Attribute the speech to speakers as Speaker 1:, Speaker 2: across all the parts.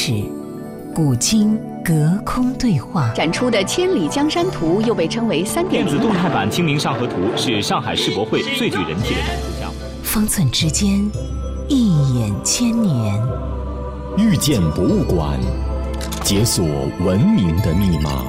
Speaker 1: 史，古今隔空对话。
Speaker 2: 展出的《千里江山图》又被称为3.0
Speaker 3: 电子动态版《清明上河图》是上海世博会最具人气的展图项目。
Speaker 1: 方寸之间，一眼千年。
Speaker 4: 遇见博物馆，解锁文明的密码。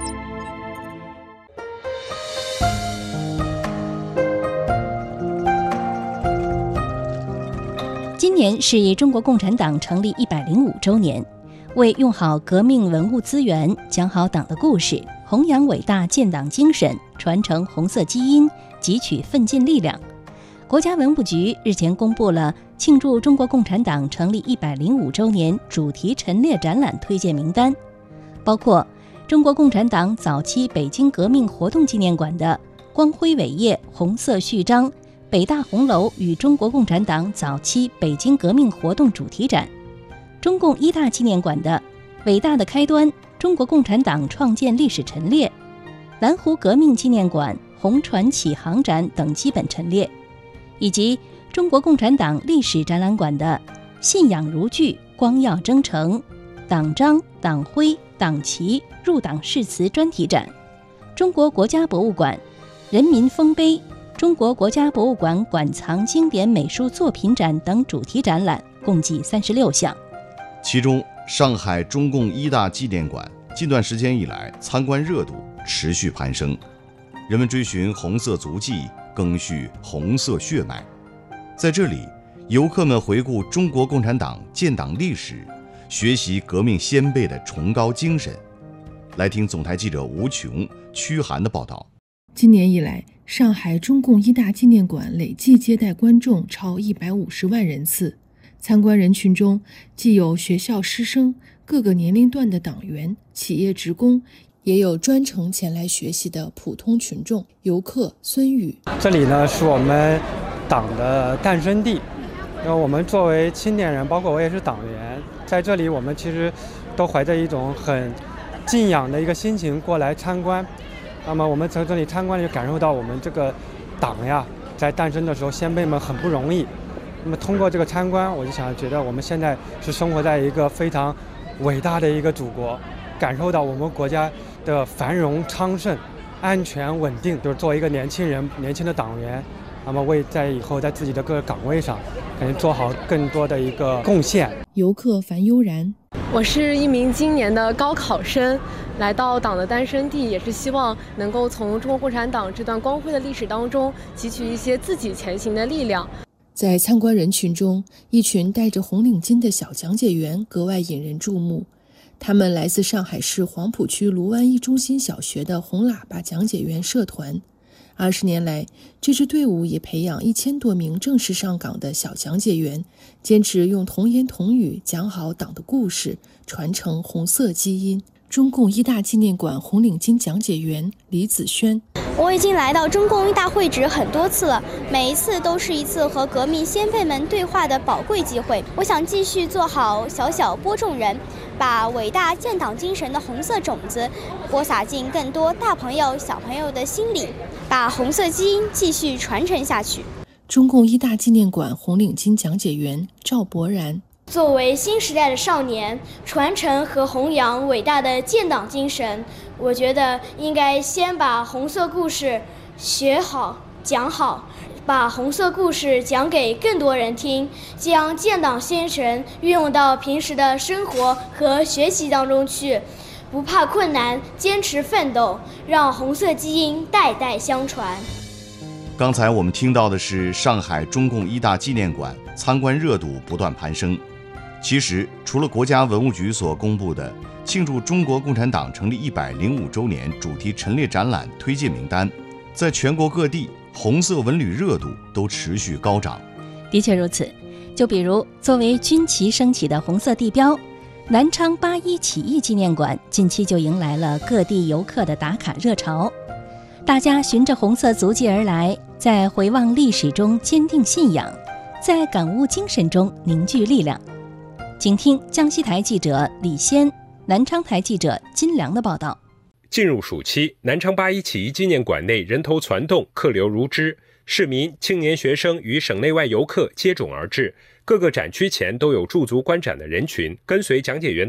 Speaker 5: 今年是中国共产党成立105周年，为用好革命文物资源，讲好党的故事，弘扬伟大建党精神，传承红色基因，汲取奋进力量，国家文物局日前公布了庆祝中国共产党成立105周年主题陈列展览推荐名单，包括中国共产党早期北京革命活动纪念馆的光辉伟业红色序章，北大红楼与中国共产党早期北京革命活动主题展，中共一大纪念馆的伟大的开端中国共产党创建历史陈列，南湖革命纪念馆红船启航展等基本陈列，以及中国共产党历史展览馆的信仰如炬光耀征程、党章、党徽、党旗、入党誓词专题展，中国国家博物馆人民丰碑、中国国家博物馆馆藏经典美术作品展等主题展览共计36项。
Speaker 6: 其中，上海中共一大纪念馆近段时间以来参观热度持续攀升，人们追寻红色足迹，赓续红色血脉。在这里，游客们回顾中国共产党建党历史，学习革命先辈的崇高精神。来听总台记者吴琼、屈涵的报道。
Speaker 7: 今年以来，上海中共一大纪念馆累计接待观众超150万人次。参观人群中，既有学校师生、各个年龄段的党员、企业职工，也有专程前来学习的普通群众。游客孙宇：
Speaker 8: 这里呢是我们党的诞生地，我们作为青年人，包括我也是党员，在这里我们其实都怀着一种很敬仰的一个心情过来参观。那么我们从这里参观就感受到我们这个党呀，在诞生的时候先辈们很不容易。那么通过这个参观，我就觉得我们现在是生活在一个非常伟大的一个祖国，感受到我们国家的繁荣昌盛、安全稳定。就是作为一个年轻人、年轻的党员，那么为在以后在自己的各个岗位上，肯定做好更多的一个贡献。
Speaker 7: 游客樊悠然：
Speaker 9: 我是一名今年的高考生，来到党的诞生地，也是希望能够从中国共产党这段光辉的历史当中汲取一些自己前行的力量。
Speaker 7: 在参观人群中，一群戴着红领巾的小讲解员格外引人注目。他们来自上海市黄浦区卢湾一中心小学的红喇叭讲解员社团。20年来，这支队伍也培养1000多名正式上岗的小讲解员，坚持用童言童语讲好党的故事，传承红色基因。中共一大纪念馆红领巾讲解员李子轩：
Speaker 10: 我已经来到中共一大会址很多次了，每一次都是一次和革命先辈们对话的宝贵机会。我想继续做好小小播种人，把伟大建党精神的红色种子播撒进更多大朋友小朋友的心里，把红色基因继续传承下去。
Speaker 7: 中共一大纪念馆红领巾讲解员赵博然：
Speaker 11: 作为新时代的少年，传承和弘扬伟大的建党精神，我觉得应该先把红色故事学好讲好，把红色故事讲给更多人听，将建党精神运用到平时的生活和学习当中去，不怕困难，坚持奋斗，让红色基因代代相传。
Speaker 6: 刚才我们听到的是上海中共一大纪念馆参观热度不断攀升。其实，除了国家文物局所公布的庆祝中国共产党成立105周年主题陈列展览推荐名单，在全国各地红色文旅热度都持续高涨。
Speaker 5: 的确如此，就比如作为军旗升起的红色地标，南昌8·1起义纪念馆近期就迎来了各地游客的打卡热潮。大家循着红色足迹而来，在回望历史中坚定信仰，在感悟精神中凝聚力量。请听江西台记者李先、南昌台记者金良的报道。
Speaker 12: 进入暑期，南昌8·1起义纪念馆内人头攒动，客流如织，市民、青年学生与省内外游客接踵而至，各个展区前都有驻足观展的人群，跟随讲解员